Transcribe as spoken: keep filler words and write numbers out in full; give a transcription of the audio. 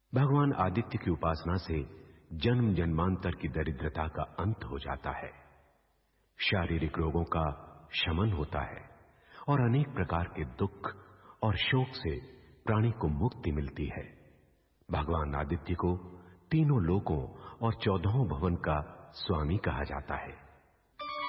भगवान आदित्य की उपासना से जन्म जन्मांतर की दरिद्रता का अंत हो जाता है, शारीरिक रोगों का शमन होता है और अनेक प्रकार के दुख और शोक से प्राणी को मुक्ति मिलती है। भगवान आदित्य को तीनों लोकों और चौदहों भवन का स्वामी कहा जाता है।